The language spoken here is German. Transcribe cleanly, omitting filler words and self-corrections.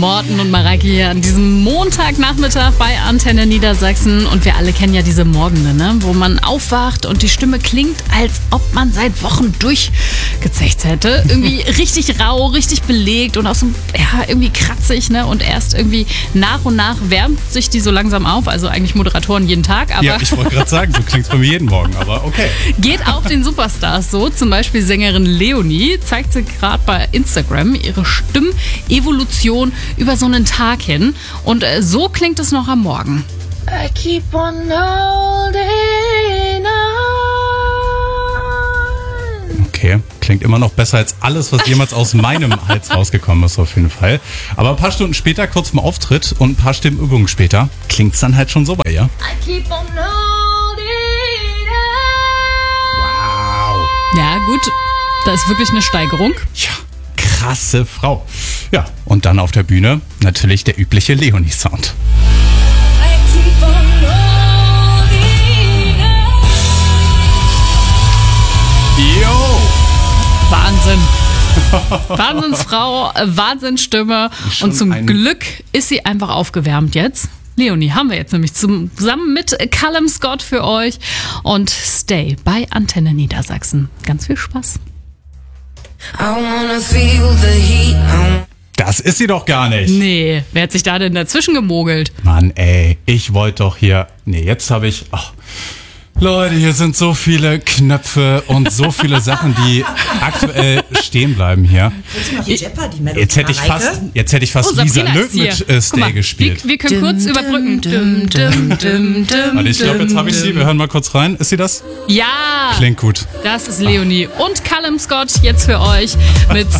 Morten und Mareike hier an diesem Montagnachmittag bei Antenne Niedersachsen. Und wir alle kennen ja diese Morgende, ne? Wo man aufwacht und die Stimme klingt, als ob man seit Wochen durchgezecht hätte. Irgendwie richtig rau, richtig belegt und auch so irgendwie kratzig, ne? Und erst irgendwie nach und nach wärmt sich die so langsam auf. Also eigentlich Moderatoren jeden Tag. Aber ja, ich wollte gerade sagen, so klingt es bei mir jeden Morgen, aber okay. Geht auch den Superstars so. Zum Beispiel Sängerin Leonie zeigt sie gerade bei Instagram ihre Stimmevolution über so einen Tag hin. Und so klingt es noch am Morgen. I keep on holding on. Okay, klingt immer noch besser als alles, was jemals aus meinem Hals rausgekommen ist, auf jeden Fall. Aber ein paar Stunden später, kurz vom Auftritt und ein paar Stimmenübungen später, klingt es dann halt schon so bei ihr. I keep on holding Wow. Ja, gut. Da ist wirklich eine Steigerung. Ja, krasse Frau. Ja, und dann auf der Bühne natürlich der übliche Leonie-Sound. I keep on holding Yo! Wahnsinn. Wahnsinnsfrau, Wahnsinnsstimme. Schon Und zum Glück ist sie einfach aufgewärmt jetzt. Leonie haben wir jetzt nämlich zusammen mit Callum Scott für euch. Und Stay bei Antenne Niedersachsen. Ganz viel Spaß. I wanna feel the heat. Das ist sie doch gar nicht. Nee, wer hat sich da denn dazwischen gemogelt? Mann, ey, ich wollte doch hier... Nee, jetzt habe ich... Ach, Leute, hier sind so viele Knöpfe und so viele Sachen, die aktuell stehen bleiben hier. Willst du noch die Jeopardy-Melodie, Jetzt hätte ich fast Lisa Sabrina Löw ist hier. mit Guck Stay mal, gespielt. Wir können kurz überbrücken. Warte, ich glaube, jetzt habe ich sie. Wir hören mal kurz rein. Ist sie das? Ja, Klingt gut. das ist Leonie. Und Callum Scott jetzt für euch mit